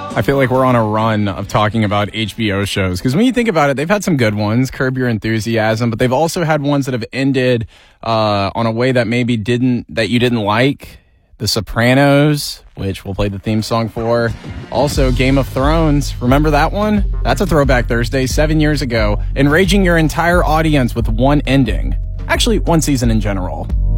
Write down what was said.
I feel like we're on a run of talking about HBO shows because when you think about it, they've had some good ones, Curb Your Enthusiasm, but they've also had ones that have ended on a way that maybe you didn't like. The Sopranos, which we'll play the theme song for. Also, Game of Thrones. Remember that one? That's a Throwback Thursday 7 years ago, enraging your entire audience with one ending. Actually, one season in general.